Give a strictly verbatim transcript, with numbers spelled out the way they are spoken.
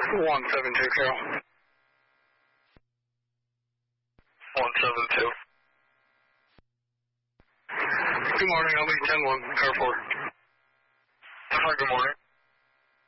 one seven two, Carol. one seven two. Good morning, I'll be ten one, Car four. Hi, good morning.